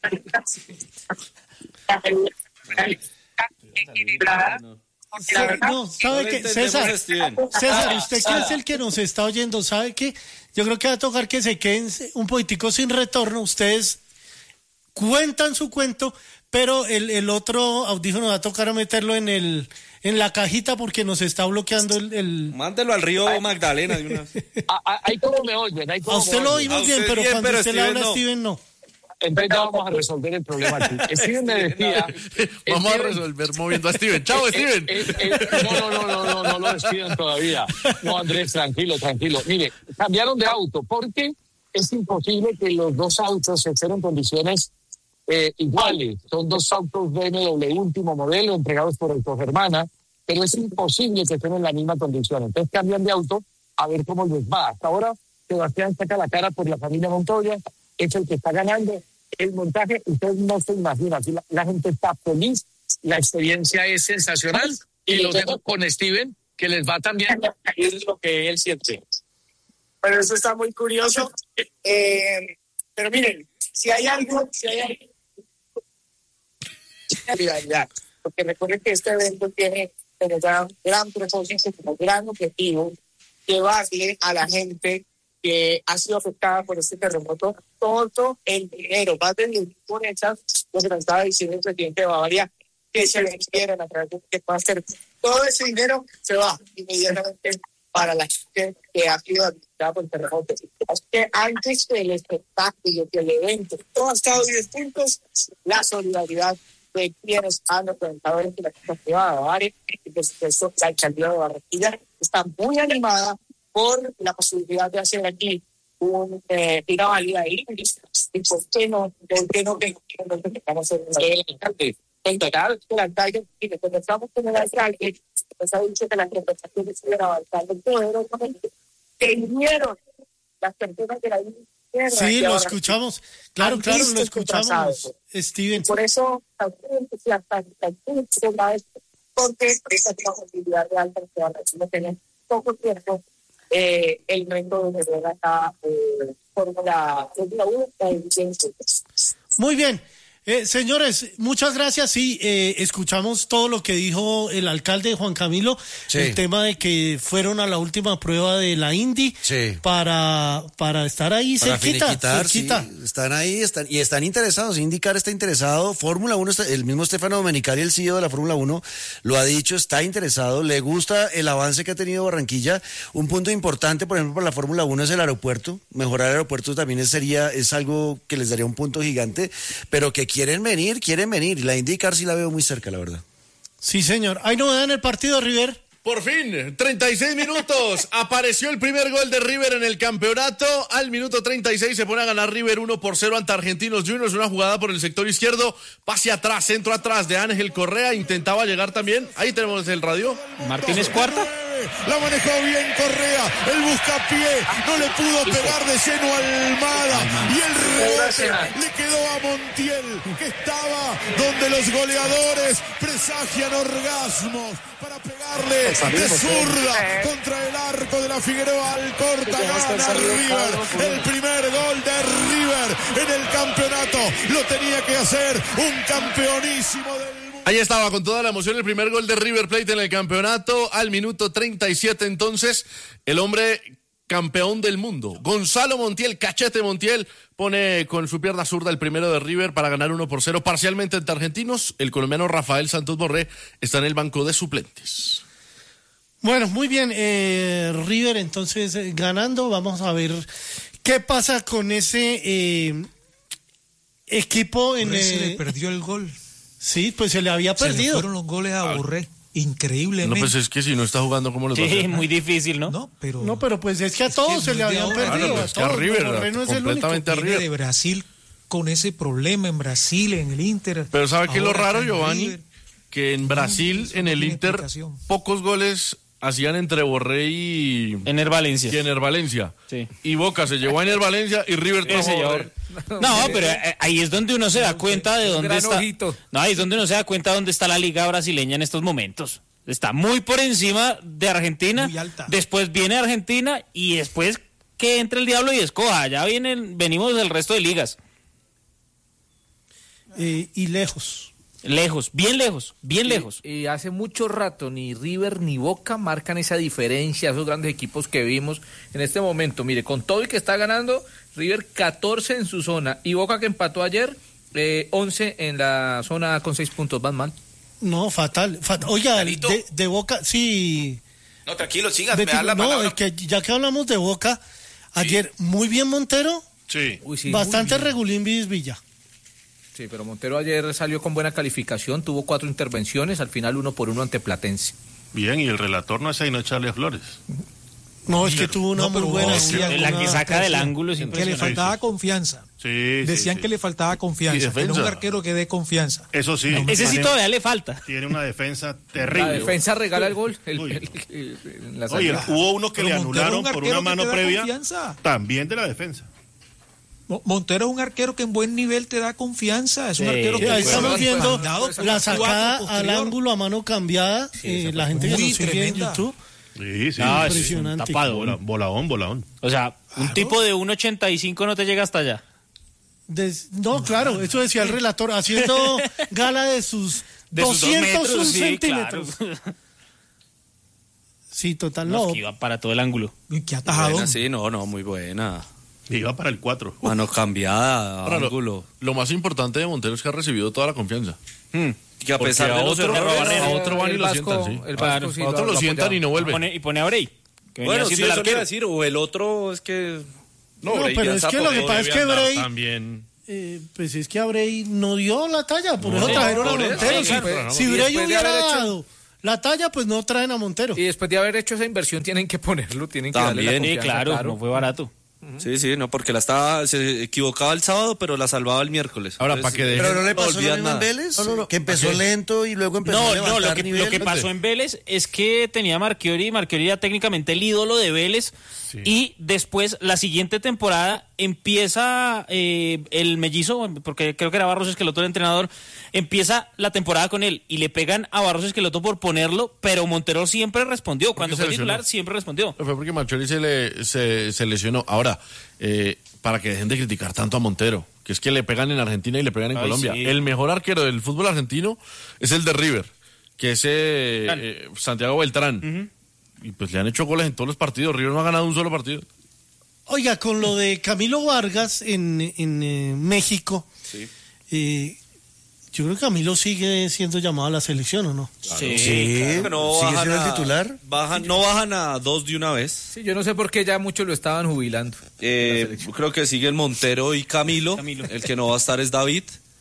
No, ¿sabe qué? César, César, usted que es el que nos está oyendo, ¿sabe qué? Yo creo que va a tocar que se queden un poquitico sin retorno. Ustedes cuentan su cuento, pero el, el otro audífono va a tocar a meterlo en el en la cajita porque nos está bloqueando el... el... Mándelo al río Magdalena de una vez. Ahí como me oyen, ahí como A usted me lo oyen. oímos bien, pero cuando usted le habla a Steven, no. Entonces ya vamos a resolver el problema aquí. Steven me decía... Vamos a Steven- resolver moviendo a Steven. Chao, Steven. Eh, eh, eh, no, no, no, no, no, no lo despidan todavía. No, Andrés, tranquilo, tranquilo. Mire, cambiaron de auto porque es imposible que los dos autos estén en condiciones eh, iguales. Son dos autos B M W último modelo entregados por Autogermana, pero es imposible que estén en la misma condición. Entonces cambian de auto a ver cómo les va. Hasta ahora Sebastián saca la cara por la familia Montoya, es el que está ganando el montaje. Ustedes no se imaginan, la, la gente está feliz, la experiencia es sensacional y los dejo con Steven, que les va también es lo que él siente. Pero eso está muy curioso. Eh, pero miren, si hay algo, si hay algo, realidad, porque recuerden que este evento tiene un gran, gran propósito, como gran objetivo, llevarle a la gente que ha sido afectada por este terremoto todo el dinero, más de mil hechas, lo que nos estaba diciendo el presidente de Bavaria, que se le quieren a través de que va a hacer. Todo ese dinero se va inmediatamente para la gente que ha sido afectada por el terremoto. Así que antes del espectáculo, del evento, todo ha estado diez puntos, la solidaridad de quienes han representado en la comunidad de Bavaria y por supuesto la alcaldía de Barranquilla está muy animada por la posibilidad de hacer aquí un, eh, una válida ahí. ¿Y por qué no? ¿Por qué no? Vamos a hacer en total, el alcalde, y que comenzamos con el alcalde, pues ha dicho que las conversaciones siguen avanzando poderosamente, que vinieron las personas de la tierra. Sí, lo escuchamos. Claro, claro, lo escuchamos, Steven. Por eso, también entusiasta, también porque esa es la posibilidad de alta que ahora no tenemos poco tiempo. Eh, el reto de ver acá eh, Fórmula uno en Muy bien. Eh, señores, muchas gracias. Sí, eh, escuchamos todo lo que dijo el alcalde Juan Camilo, sí. El tema de que fueron a la última prueba de la Indy sí. para, para estar ahí para cerquita. finiquitar, cerquita. Sí, están ahí están, y están interesados. IndyCar está interesado. Fórmula uno, está, el mismo Stefano Domenicali, el C E O de la Fórmula uno, lo ha dicho, está interesado. Le gusta el avance que ha tenido Barranquilla. Un punto importante, por ejemplo, para la Fórmula uno es el aeropuerto. Mejorar el aeropuerto también sería, es algo que les daría un punto gigante, pero que quieren venir, quieren venir. La IndyCar sí la veo muy cerca, la verdad. Sí, señor. ¿Hay novedad en el partido, River? Por fin, treinta y seis minutos, apareció el primer gol de River en el campeonato. Al minuto treinta y seis se pone a ganar River uno por cero ante Argentinos Juniors. Una jugada por el sector izquierdo, pase atrás, centro atrás de Ángel Correa. Intentaba llegar también, ahí tenemos el radio. Martínez Cuarta. La manejó bien Correa, el buscapié, no le pudo pegar de lleno a Almada y el rebote le quedó a Montiel, que estaba donde los goleadores presagian orgasmos para pegarle de zurda contra el arco de la Figueroa. Alcorta gana River, el primer gol de River en el campeonato, lo tenía que hacer un campeonísimo del... Ahí estaba con toda la emoción el primer gol de River Plate en el campeonato. Al minuto treinta y siete entonces, el hombre campeón del mundo, Gonzalo Montiel, Cachete Montiel, pone con su pierna zurda el primero de River para ganar uno por cero parcialmente ante Argentinos. El colombiano Rafael Santos Borré está en el banco de suplentes. Bueno, muy bien, eh, River entonces eh, ganando. Vamos a ver qué pasa con ese eh, equipo en Borré se eh, le perdió el gol. Sí, pues se le había perdido. Se le fueron los goles a Borré, increíblemente. No, pues es que si no está jugando, ¿cómo los va a Sí, hacer? muy difícil, ¿no? No, pero... No, pero pues es que a Es todos que se le no es de habían ahora. perdido. Claro, a es que a todos, River, Borré no es el único. completamente a Viene River. de Brasil con ese problema en Brasil, en el Inter. Pero ¿sabe qué es lo Ahora raro, acá en Giovanni? River. Que en Brasil, eso no en el tiene Inter, explicación. pocos goles hacían entre Borré y... Ener Valencia. y Ener Valencia. Sí. Y Boca se llevó a Ener Valencia y River trajo Ese a ya- Borré. No, pero eh, ahí es donde uno se da cuenta de dónde gran está. ojito. No, ahí es donde uno se da cuenta de dónde está la liga brasileña en estos momentos. Está muy por encima de Argentina. Muy alta. Después viene Argentina y después que entre el diablo y escoja. Ya vienen, venimos del resto de ligas. Eh, y lejos. Lejos, bien lejos, bien Y- lejos. Y hace mucho rato ni River ni Boca marcan esa diferencia, esos grandes equipos que vimos en este momento. Mire, con todo el que está ganando, River catorce en su zona y Boca que empató ayer, eh, once en la zona con seis puntos, van mal. No, fatal. fatal. Oiga, de, de Boca, sí. No, tranquilo, sigas, Betty, me da la no, palabra. es que ya que hablamos de Boca, ayer muy bien Montero, Sí. Uy, sí, bastante muy bien. regulín Villa. Sí, pero Montero ayer salió con buena calificación, tuvo cuatro intervenciones, al final uno por uno ante Platense. Bien, y el relator no es ahí no echarle flores. No, es que tuvo una No, muy pero buena. decía sí, La que alguna saca del ocasión. ángulo es Que le impresionante. faltaba confianza. Sí, Decían sí, que sí. le faltaba Y confianza. Que no defensa. un arquero que dé confianza. Eso sí. Ese sí tiene- todavía le falta. Tiene una defensa La terrible. defensa regala el gol. el- Uy. el- el- en la Oye, salida. hubo uno que Pero le Montero es anularon un por arquero una que mano te da previa. confianza. También de la defensa. Mo- Montero es un arquero que en buen nivel te da confianza. Es un Sí. arquero Sí, que ahí puede estamos dar viendo mandado por la cuatro sacada posterior. al ángulo a mano cambiada. eh, la gente que muy nos sigue tremenda. en YouTube. Sí, sí. No, es un Impresionante. tapadón. Bola- Volaón, volaón. O sea, un tipo de uno ochenta y cinco no te llega hasta allá. Des- no, claro, eso decía el relator, haciendo gala de sus De sus dos doscientos un metros, sí, centímetros. claro. Sí, total, No, no. es que iba para todo el ángulo. Qué atajadón. Buena, sí, no, no, muy buena. Iba para el cuatro. Mano cambiada, Ahora, lo, ángulo. lo más importante de Montero es que ha recibido toda la confianza. Hmm. Que a Porque pesar de a los otro, errores- a otro van y El lo Vasco- sientan, sí. el Vasco sí a lo- otro lo lo sientan apoyaba. y no vuelve. Pone- y pone a Brey. Que venía Bueno, sí, siendo el eso le iba a arquero. decir. O el otro es que... No, Brey pero ya es está que lo por que ahí. pasa es que Debe andar Brey, también. eh, pues es que a Brey no dio la talla, por eso No, trajeron a por eso, Montero. sí, Si- claro. si Y Brey después de hubiera haber hecho- dado la talla, pues no traen a Montero. Y después de haber hecho esa inversión tienen que ponerlo, tienen que darle la También. Sí, confianza, claro, no fue barato. Sí, sí, no, porque la estaba, se equivocaba el sábado, pero la salvaba el miércoles. Ahora, Entonces, para que dejen- Pero no le pasó lo olvidan mismo en nada. Vélez, No, no, no. que empezó ¿Para qué? lento y luego empezó a No, levantar no, lo que, nivel. lo que pasó en Vélez es que tenía Marchiori, Marchiori era técnicamente el ídolo de Vélez, Sí. y después la siguiente temporada empieza eh, el mellizo, porque creo que era Barros Esqueloto el entrenador, empieza la temporada con él y le pegan a Barros Esqueloto por ponerlo, pero Montero siempre respondió, cuando se fue lesionó? titular siempre respondió. Fue porque Marchori se, le, se, se lesionó. Ahora, eh, para que dejen de criticar tanto a Montero, que es que le pegan en Argentina y le pegan en Ay, Colombia. sí. El mejor arquero del fútbol argentino es el de River, que es eh, eh, Santiago Beltrán. Y pues le han hecho goles en todos los partidos. River no ha ganado un solo partido. Oiga, con lo de Camilo Vargas en, en eh, México, eh, yo creo que Camilo sigue siendo llamado a la selección, ¿o no? Sí, Sí, claro que no ¿sigue bajan siendo el a- titular? Bajan, no bajan a dos de una vez. Sí, yo no sé por qué ya muchos lo estaban jubilando. Eh, creo que siguen Montero y Camilo. El que no va a estar es David.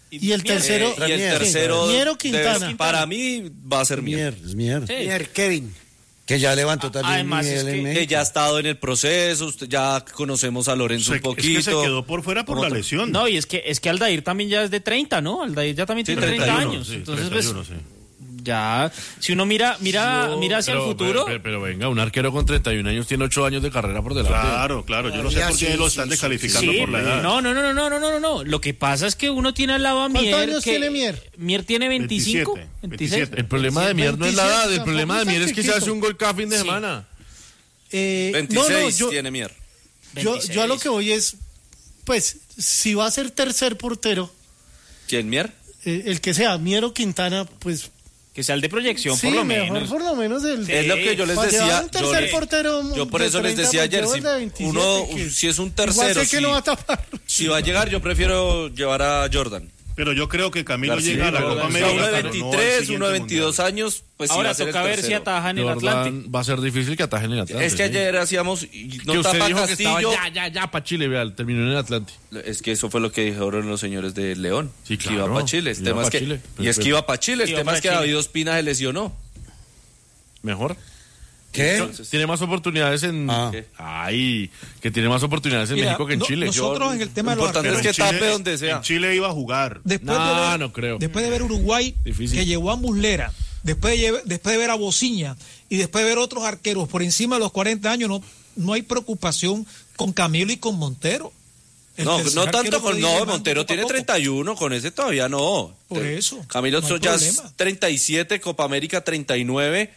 Y el tercero, Eh, y el tercero Mier o Quintana. debe- para mí va a ser Mier. Mier, es Mier. Sí. Mier, Kevin. Que ya levantó también Además, nivel es en que, México. que ya ha estado en el proceso, usted- ya conocemos a Lorenzo Se- un poquito. es que se quedó por fuera por la lesión. No, y es que es que Aldair también ya es de treinta, ¿no? Aldair ya también Sí, tiene treinta treinta y uno, años. sí, Entonces, treinta y pues, uno, sí. ya, si uno mira, mira, No, mira hacia pero- el futuro. Pero, pero venga, un arquero con treinta y un años tiene ocho años de carrera por delante. Claro, claro, yo no sé Ya, por qué sí, lo sí, están sí, descalificando Sí, por la edad. no, no, no, no, no, no, no, no. Lo que pasa es que uno tiene al lado a ¿Cuántos Mier. años que- tiene Mier? Mier tiene veinticinco, veintisiete, veintiséis. El problema de Mier no es la edad, el problema de Mier es que se hace chiquito. un gol cada fin de Sí. semana. Eh, veintiséis no, no, yo, tiene Mier. yo, yo a lo que voy es, pues, si va a ser tercer portero, ¿Quién, Mier? eh, el que sea, Mier o Quintana, pues... Que sea el de proyección, sí, por lo mejor menos. por lo menos el... Es lo que yo les Para llevar decía. un tercer yo, portero yo por de eso les treinta, decía pues, ayer, lleva si el de veintisiete, uno, que si es un igual tercero, sé que si, lo va a tapar. si va a llegar, yo prefiero llevar a Jordan. Pero yo creo que Camilo García, llega a la Jordan. Copa O sea, América. uno de pero no al veintitrés, siguiente uno de veintidós mundial. años, pues sí Ahora va a ser toca el ver si tercero. ataja en el Jordan Atlante. va a ser difícil que ataje en el Atlante. Es que sí. ayer hacíamos, y Que no usted tapa dijo que estaba Castillo. ya, ya, ya para Chile, vea, terminó en el Atlante. Es que eso fue lo que dijeron los señores de León. Sí, que iba claro, para Chile. El iba tema es pa' que, Chile. y es que iba para Chile. El Iba tema para es que Chile. David Ospina se lesionó. Mejor. ¿Qué? Entonces, tiene más oportunidades en. Ah. ¿Qué? Ay, que tiene más oportunidades en Mira, México que en no- Chile. nosotros en el tema de lo los importante Pero es arqueros, que en tape Chile- donde sea. En Chile iba a jugar. después, No, de ver, no creo. después de ver Uruguay, Difícil. que llevó a Muslera, después de, lle- después de ver a Bociña y después de ver otros arqueros por encima de los cuarenta años, no, no hay preocupación con Camilo y con Montero. El No, tercer no arquero tanto con. puede ir No, llegando Montero poco a tiene poco. treinta y uno, con ese todavía no. Por Te- eso, Camilo no hay ya es problema. treinta y siete, Copa América treinta y nueve.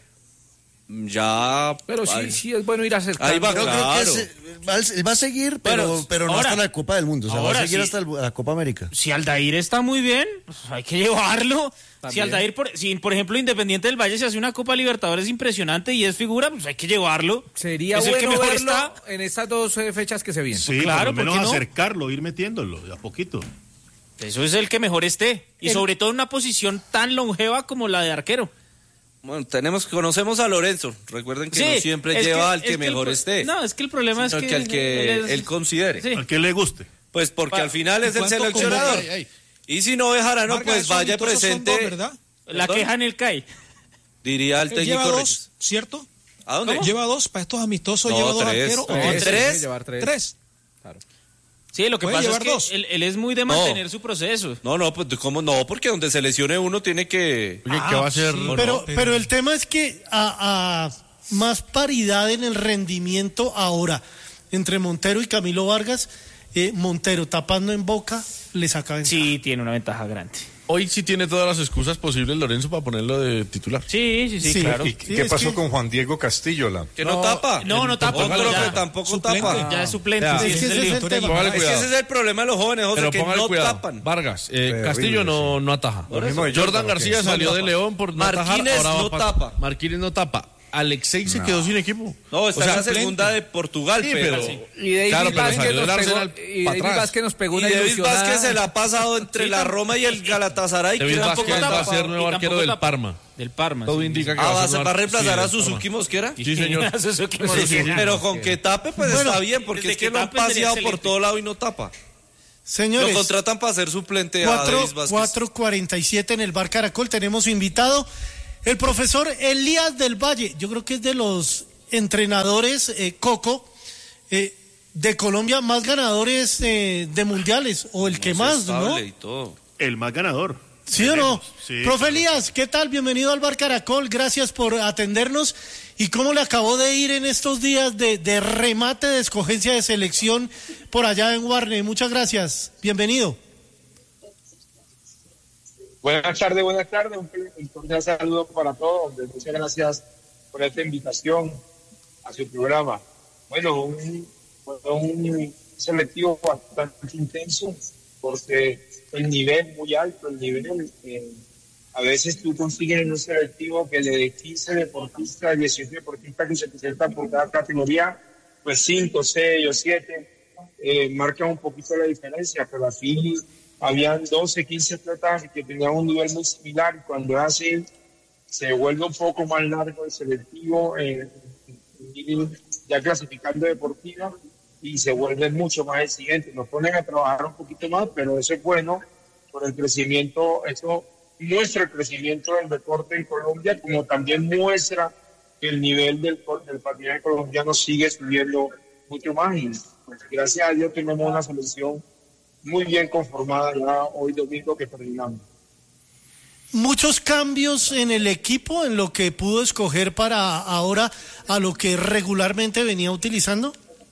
Ya. Pero sí, ay, sí es bueno ir a acercar. Ahí va, Yo creo que claro. ese- va, él va a seguir, pero, Bueno, pero no ahora- hasta la Copa del Mundo. O sea, va ahora a seguir sí. hasta el- la Copa América. Si Aldair está muy bien, pues hay que llevarlo. Si También. Aldair, por, si por ejemplo Independiente del Valle se hace una Copa Libertadores impresionante y es figura, pues hay que llevarlo. Sería Es el que bueno mejor verlo está. en estas dos eh, fechas que se vienen. Sí, claro, por lo menos ¿por qué no? acercarlo, ir metiéndolo de a poquito. Eso es el que mejor esté. Y El- sobre todo en una posición tan longeva como la de arquero. Bueno, tenemos, conocemos a Lorenzo. Recuerden que Sí, no siempre es lleva que- al que es que el mejor pro- esté. No, es que el problema sino es que, que al que él es- él considere. Sí. Al que le guste. Pues porque Pa- al final es el ¿cuánto seleccionador. convoca? Ay, Y si no dejará, no, Vargas, pues esos vaya amistosos son presente. dos, ¿verdad? La ¿Perdón? queja en el C A I. Diría el Él lleva técnico dos, Reyes. ¿cierto? ¿A dónde? Lleva dos para estos amistosos, No, lleva dos tres. arqueros. No, ¿o tres. Tiene que llevar tres. Tres. Sí, lo que Puede pasa es llevar que dos. él, él es muy de No. mantener su proceso. No, no, pues cómo no, porque donde se lesione uno tiene que. Oye, Ah, ¿qué va a hacer? sí. ¿O Pero, no? pero el tema es que a, a más paridad en el rendimiento ahora entre Montero y Camilo Vargas, eh, Montero tapando en Boca le saca ventaja. Sí, tiene una ventaja grande. Hoy sí tiene todas las excusas posibles Lorenzo para ponerlo de titular. Sí, sí, sí, Sí. claro. ¿Y Sí, qué es pasó que- con Juan Diego Castillo? La? Que no, tapa. No, no tapa. Otro ya. que tampoco Suplente. tapa. Ya es suplente. Ya. sí, Es que ese es ese el es lío. el tema. Póngale Es que cuidado. ese es el problema de los jóvenes, José, Pero que póngale no cuidado. tapan. Vargas, eh, Terrible, Castillo no, no ataja. Lo mismo de Jordan Jordan, García ¿o qué? salió No de tapa. León por no Marquínez atajar. Ahora no va pa- tapa. Marquínez no tapa. Alexei se quedó sin equipo. No, está O sea, en la segunda de Portugal, Sí, pero. pero- Y David Claro, pero Vázquez salió nos del pegó, Arsenal y pa' David atrás. Vázquez nos pegó Y una David ilusionada. Vázquez se la ha pasado entre la Roma y el Galatasaray. David que Vázquez tampoco va a tapa. ser nuevo Y arquero tampoco del tapa. Parma. Del Parma. Todo sí. indica que Ah, va va, a ser va a nuevo- reemplazar sí, a del Parma. Suzuki Mosquera. Sí, señor. Suzuki Eso sí, Mosquera. Pero con que tape, pues Bueno, está bien, porque desde es que que lo han tape sería paseado por excelente. todo lado y no tapa. Señores, Lo contratan para ser suplente a David Vázquez. cuatro cuarenta y siete en el Bar Caracol. Tenemos invitado el profesor Elías del Valle. Yo creo que es de los entrenadores, eh, Coco, eh, de Colombia más ganadores eh, de mundiales, o el que más, ¿no? Y todo. El más ganador. ¿Sí o no? Sí, Profe claro. Elías, ¿qué tal? Bienvenido al Bar Caracol, gracias por atendernos. ¿Y cómo le acabó de ir en estos días de, de remate de escogencia de selección por allá en Warner? Muchas gracias, bienvenido. Buenas tardes, buenas tardes. Un, un cordial saludo para todos. Muchas gracias por esta invitación a su programa. Bueno, un, un selectivo bastante intenso porque el nivel muy alto, el nivel, eh, a veces tú consigues en un selectivo que de quince deportistas, dieciocho deportistas que se presentan por cada categoría, pues cinco, seis o siete eh, marcan un poquito la diferencia, pero así habían doce, quince atletas que tenían un nivel muy similar y cuando es así se vuelve un poco más largo el selectivo, eh, ya clasificando deportiva y se vuelve mucho más exigente. Nos ponen a trabajar un poquito más, pero eso es bueno por el crecimiento, eso muestra el crecimiento del deporte en Colombia, como también muestra que el nivel del, del patinaje colombiano sigue subiendo mucho más y pues, gracias a Dios tenemos una selección muy bien conformada ya hoy domingo que terminamos. Muchos cambios en el equipo, en lo que pudo escoger para ahora a lo que regularmente venía utilizando.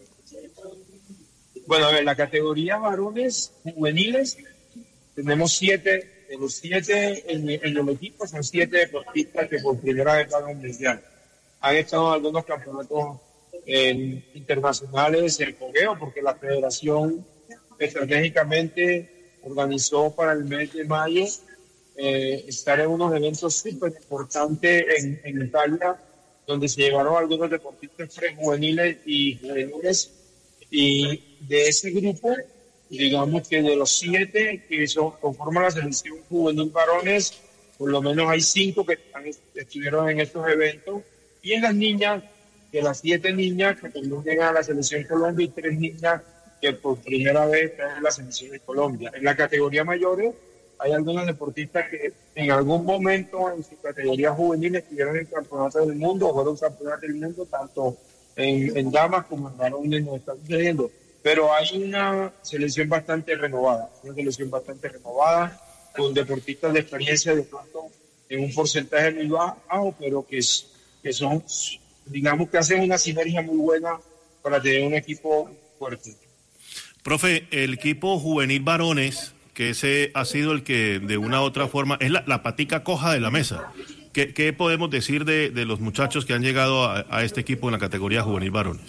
Bueno, a ver, la categoría varones juveniles, tenemos siete, de los siete en, en el equipo son siete deportistas que por primera vez van a un mundial. Han estado en algunos campeonatos eh, internacionales en fogueo, porque la federación estratégicamente organizó para el mes de mayo eh, estar en unos eventos súper importantes en, en Italia, donde se llevaron algunos deportistas prejuveniles y juveniles. Y de ese grupo, digamos que de los siete que son, conforman la selección juvenil varones, por lo menos hay cinco que están, estuvieron en estos eventos. Y en las niñas, de las siete niñas que también llegan a la selección Colombia y tres niñas que por primera vez están en la selección de Colombia. En la categoría mayores hay algunas deportistas que en algún momento en su categoría juvenil estuvieron en el campeonato del mundo o fueron campeonatos del mundo, tanto en, en damas como en varones nos está sucediendo. Pero hay una selección bastante renovada, una selección bastante renovada, con deportistas de experiencia de pronto en un porcentaje muy bajo, pero que, es, que son, digamos que hacen una sinergia muy buena para tener un equipo fuerte. Profe, el equipo juvenil varones, que ese ha sido el que de una u otra forma es la, la patica coja de la mesa. ¿Qué, qué podemos decir de, de los muchachos que han llegado a, a este equipo en la categoría juvenil varones?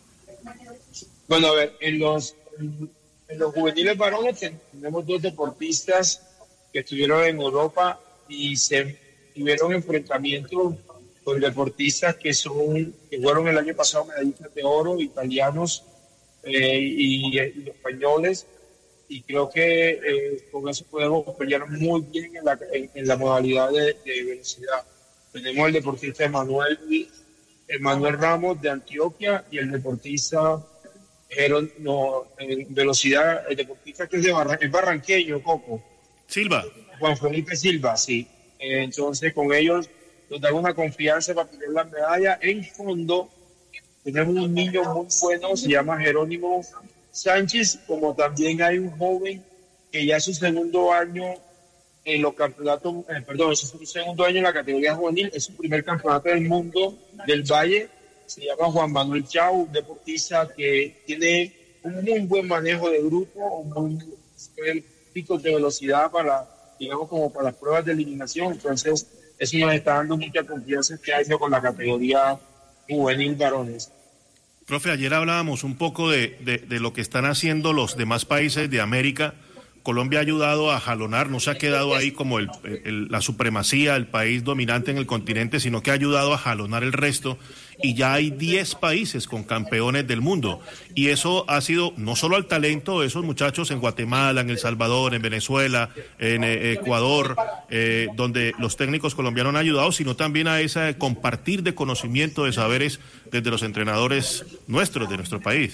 Bueno, a ver, en los, en los juveniles varones tenemos dos deportistas que estuvieron en Europa y se tuvieron enfrentamientos con deportistas que son que fueron el año pasado medallistas de oro, italianos eh, y, y españoles, y creo que eh, con eso podemos pelear muy bien en la, en, en la modalidad de, de velocidad. Tenemos el deportista Emanuel, Emanuel Ramos de Antioquia y el deportista Pero no, en velocidad, el deportista que es de Barran- es barranqueño, Coco. Silva. Juan Felipe Silva, sí. Eh, entonces, con ellos nos dan una confianza para tener la medalla. En fondo, tenemos un niño muy bueno, se llama Jerónimo Sánchez, como también hay un joven que ya es su segundo año en los campeonatos, eh, perdón, es su segundo año en la categoría juvenil, es su primer campeonato del mundo del Valle. Se llama Juan Manuel Chau, un deportista que tiene un muy buen manejo de grupo, un muy buen pico de velocidad para, digamos, como para las pruebas de eliminación. Entonces, eso nos está dando mucha confianza este año con la categoría juvenil varones. Profe, ayer hablábamos un poco de, de, de lo que están haciendo los demás países de América. Colombia ha ayudado a jalonar, no se ha quedado ahí como el, el, la supremacía, el país dominante en el continente, sino que ha ayudado a jalonar el resto, y ya hay diez países con campeones del mundo, y eso ha sido no solo al talento de esos muchachos en Guatemala, en El Salvador, en Venezuela, en eh, Ecuador, eh, donde los técnicos colombianos han ayudado, sino también a ese compartir de conocimiento, de saberes desde los entrenadores nuestros, de nuestro país.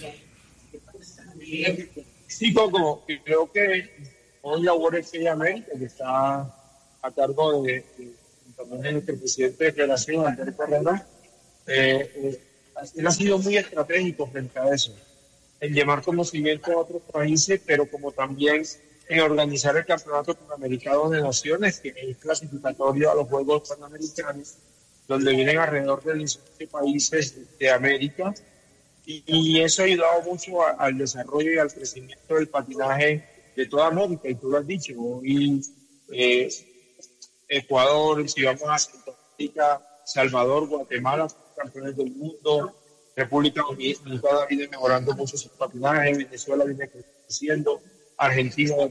Sí, Coco, creo que hoy labora Estrella América, que está a cargo de, de, también de nuestro presidente de federación, Andrés Correa. Eh, eh, él ha sido muy estratégico frente a eso, en llevar conocimiento a otros países, pero como también en organizar el Campeonato Panamericano de Naciones, que es clasificatorio a los Juegos Panamericanos, donde vienen alrededor de diecisiete países de América. Y, y eso ha ayudado mucho a, al desarrollo y al crecimiento del patinaje de toda América, y tú lo has dicho, hoy eh, Ecuador, si vamos a Centroamérica, Salvador, Guatemala, campeones del mundo, República Dominicana viene mejorando mucho su patinaje, Venezuela viene creciendo, Argentina